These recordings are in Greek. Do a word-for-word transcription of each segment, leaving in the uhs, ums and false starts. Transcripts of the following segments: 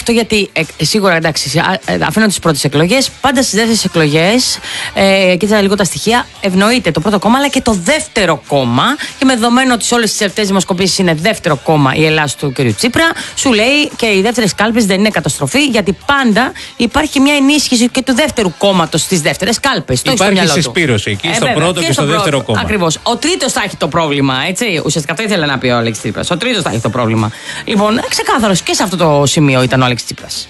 αυτό γιατί ε, σίγουρα εντάξει, αφήνω τις πρώτες εκλογές, πάντα στις δεύτερες εκλογές, ε, κοίταζα λίγο τα στοιχεία, ευνοείται το πρώτο κόμμα αλλά και το δεύτερο κόμμα. Και με δεδομένο ότι σε όλες τις τελευταίες δημοσκοπήσεις είναι δεύτερο κόμμα η Ελλάδα του κ. Τσίπρα, σου λέει και οι δεύτερες κάλπες δεν είναι καταστροφή, γιατί πάντα υπάρχει μια ενίσχυση και του δεύτερου κόμματος στις δεύτερες κάλπες. Υπάρχει συσπήρωση εκεί, ε, στο βέβαια, πρώτο και, και στο, στο δεύτερο κόμμα. Ακριβώς. Ο τρίτος θα έχει το πρόβλημα, έτσι. Ουσιαστικά αυτό ήθελε να πει ο Αλέξης Τσίπρας. Ο τρίτος θα έχει το πρόβλημα. Λοιπόν, ξεκάθαρος και σε αυτό το σημείο ήταν ο Αλέξης Τσίπρας.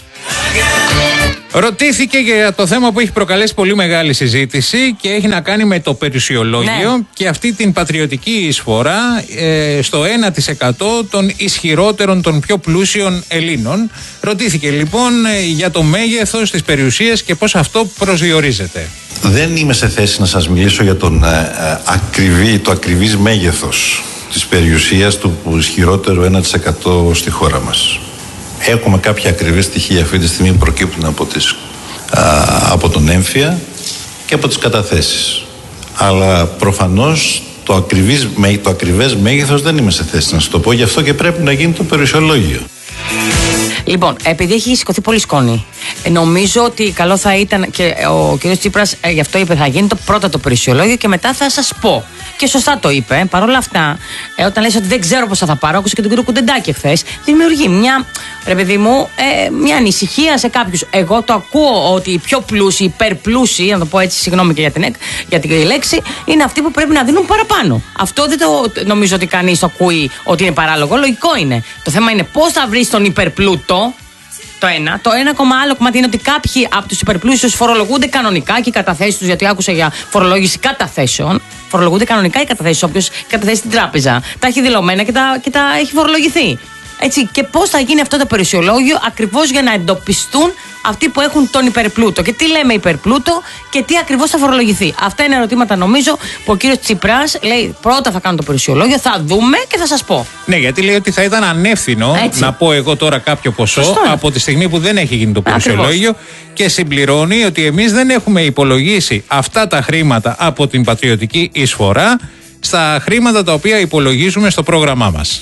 Ρωτήθηκε για το θέμα που έχει προκαλέσει πολύ μεγάλη συζήτηση και έχει να κάνει με το περιουσιολόγιο, ναι, και αυτή την πατριωτική εισφορά ε, στο ένα τοις εκατό των ισχυρότερων, των πιο πλούσιων Ελλήνων. Ρωτήθηκε λοιπόν για το μέγεθος της περιουσίας και πώς αυτό προσδιορίζεται. Δεν είμαι σε θέση να σας μιλήσω για τον, ε, ακριβή, το ακριβής μέγεθος της περιουσίας του ισχυρότερου ένα τοις εκατό στη χώρα μας. Έχουμε κάποια ακριβή στοιχεία αυτή τη στιγμή που προκύπτουν από, τις, α, από τον έμφυα και από τις καταθέσεις. Αλλά προφανώς το, ακριβής, το ακριβές μέγεθος δεν είμαι σε θέση να σας το πω, γι' αυτό και πρέπει να γίνει το περιουσιολόγιο. Λοιπόν, επειδή έχει σηκωθεί πολύ σκόνη, νομίζω ότι καλό θα ήταν και ο κ. Τσίπρας ε, γι' αυτό είπε θα γίνει το πρώτο το περιουσιολόγιο και μετά θα σας πω. Και σωστά το είπε. Παρ' όλα αυτά, ε, όταν λες ότι δεν ξέρω πώς θα, θα πάρω, άκουσα και τον κύριο Κουντεντάκη χθες, δημιουργεί μια, ρε παιδί μου, ε, μια ανησυχία σε κάποιους. Εγώ το ακούω ότι οι πιο πλούσιοι, υπερπλούσιοι, να το πω έτσι, συγγνώμη και για την, για την λέξη, είναι αυτοί που πρέπει να δίνουν παραπάνω. Αυτό δεν το νομίζω ότι κανείς το ακούει ότι είναι παράλογο. Λογικό είναι. Το θέμα είναι πώς θα βρεις τον υπερπλούτο. Το ένα. Το ένα ακόμα άλλο κομμάτι είναι ότι κάποιοι από τους υπερπλούσιους φορολογούνται κανονικά και οι καταθέσεις τους, γιατί άκουσα για φορολόγηση καταθέσεων. Φορολογούνται κανονικά οι καταθέσεις. Όποιος καταθέσει στην τράπεζα τα έχει δηλωμένα και τα, και τα έχει φορολογηθεί. Έτσι, και πώς θα γίνει αυτό το περιουσιολόγιο ακριβώς για να εντοπιστούν αυτοί που έχουν τον υπερπλούτο. Και τι λέμε υπερπλούτο και τι ακριβώς θα φορολογηθεί. Αυτά είναι ερωτήματα νομίζω που ο κύριος Τσίπρας λέει πρώτα θα κάνω το περιουσιολόγιο, θα δούμε και θα σας πω. Ναι, γιατί λέει ότι θα ήταν ανεύθυνο έτσι να πω εγώ τώρα κάποιο ποσό Σωστό. από τη στιγμή που δεν έχει γίνει το περιουσιολόγιο. Και συμπληρώνει ότι εμείς δεν έχουμε υπολογίσει αυτά τα χρήματα από την πατριωτική εισφορά στα χρήματα τα οποία υπολογίζουμε στο πρόγραμμά μας.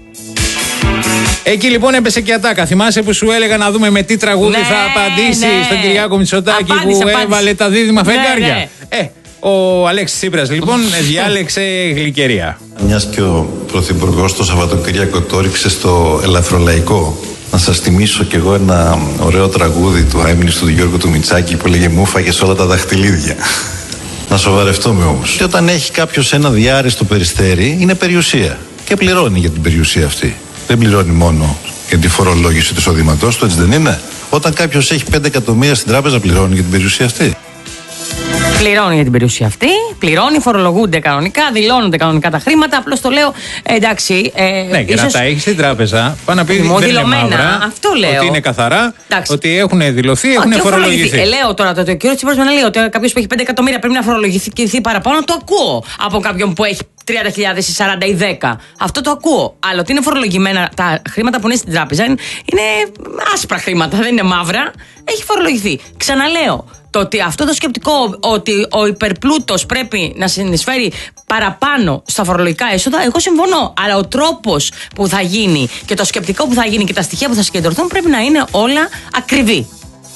Εκεί λοιπόν έπεσε και ατάκα. Θυμάσαι που σου έλεγα να δούμε με τι τραγούδι, ναι, θα απαντήσει, ναι, στον Κυριάκο Μητσοτάκη που απάντησε, έβαλε τα δίδυμα φεγγάρια. Ναι, ναι. Ε, ο Αλέξης Τσίπρας λοιπόν διάλεξε γλυκερία. Μιας και ο Πρωθυπουργός το Σαββατοκύριακο το ρίξε στο ελαφρολαϊκό, να σας θυμίσω κι εγώ ένα ωραίο τραγούδι του Άιμνης του Γιώργου του Μητσάκη που λέγε «Μου φάγες όλα τα δαχτυλίδια». Να σοβαρευτούμε όμως. Και όταν έχει κάποιος ένα διάριστο περιστέρι, είναι περιουσία. Και πληρώνει για την περιουσία αυτή. Δεν πληρώνει μόνο για τη φορολόγηση του εισοδήματός του, έτσι δεν είναι? Όταν κάποιος έχει πέντε εκατομμύρια στην τράπεζα, πληρώνει για την περιουσία αυτή. Πληρώνει για την περιουσία αυτή, πληρώνει, φορολογούνται κανονικά, δηλώνονται κανονικά τα χρήματα. Απλώς το λέω, ε, εντάξει. Ε, ναι, και ίσως να τα έχει στην τράπεζα. Πάνω να πει δεν είναι μαύρα, αυτό λέω. Ότι είναι καθαρά, εντάξει, ότι έχουν δηλωθεί, έχουν φορολογηθεί. Ε, λέω τώρα το ότι ο κ. Τσίπρας με λέει ότι κάποιος που έχει πέντε εκατομμύρια πρέπει να φορολογηθεί παραπάνω. Το ακούω από κάποιον που έχει τριάντα χιλιάδες ή σαράντα ή δέκα. Αυτό το ακούω. Αλλά ότι είναι φορολογημένα τα χρήματα που είναι στην τράπεζα είναι, είναι άσπρα χρήματα, δεν είναι μαύρα. Έχει φορολογηθεί. Ξαναλέω. Το ότι αυτό το σκεπτικό ότι ο υπερπλούτος πρέπει να συνεισφέρει παραπάνω στα φορολογικά έσοδα, εγώ συμφωνώ. Αλλά ο τρόπος που θα γίνει και το σκεπτικό που θα γίνει και τα στοιχεία που θα συγκεντρωθούν πρέπει να είναι όλα ακριβή.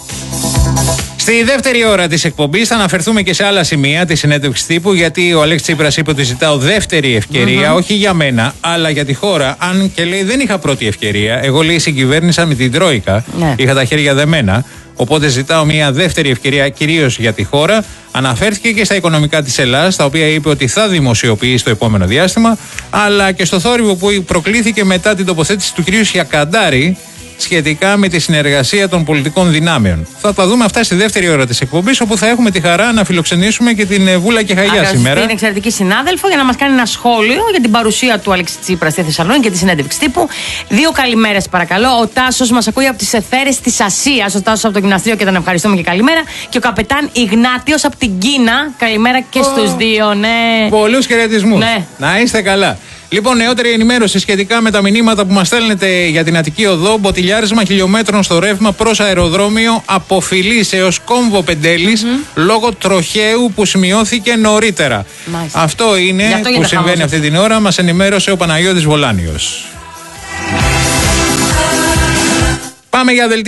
Στη δεύτερη ώρα της εκπομπής θα αναφερθούμε και σε άλλα σημεία της συνέντευξης τύπου, γιατί ο Αλέξης Τσίπρας είπε ότι ζητάω δεύτερη ευκαιρία, mm-hmm. όχι για μένα, αλλά για τη χώρα. Αν και λέει δεν είχα πρώτη ευκαιρία, εγώ λέει συγκυβέρνησα με την Τρόικα, ναι. είχα τα χέρια δεμένα. Οπότε ζητάω μια δεύτερη ευκαιρία κυρίως για τη χώρα. Αναφέρθηκε και στα οικονομικά της Ελλάδας, τα οποία είπε ότι θα δημοσιοποιήσει στο επόμενο διάστημα, αλλά και στο θόρυβο που προκλήθηκε μετά την τοποθέτηση του κυρίου Σιακαντάρη σχετικά με τη συνεργασία των πολιτικών δυνάμεων. Θα τα δούμε αυτά στη δεύτερη ώρα της εκπομπής, όπου θα έχουμε τη χαρά να φιλοξενήσουμε και την Βούλα Κεχαγιά σήμερα. Είναι εξαιρετική συνάδελφο για να μας κάνει ένα σχόλιο για την παρουσία του Αλέξη Τσίπρα στη Θεσσαλονίκη και τη συνέντευξη τύπου. Δύο καλημέρες παρακαλώ. Ο Τάσος μας ακούει από τις Εθέρες της Ασίας. Ο Τάσος από το γυμναστήριο και τον ευχαριστούμε και καλημέρα. Και ο καπετάν Ιγνάτιος από την Κίνα. Καλημέρα και oh. στους δύο, ναι. Πολλούς χαιρετισμούς. Ναι. Να είστε καλά. Λοιπόν, νεότερη ενημέρωση σχετικά με τα μηνύματα που μας στέλνετε για την Αττική Οδό. Μποτιλιάρισμα χιλιόμετρων στο ρεύμα προς αεροδρόμιο από Φιλής έως Κόμβο Πεντέλης mm. λόγω τροχαίου που σημειώθηκε νωρίτερα. Μάλιστα. Αυτό είναι αυτό που συμβαίνει αυτή την ώρα. Μας ενημέρωσε ο Παναγιώτης Βολάνιος. Πάμε για δελτία.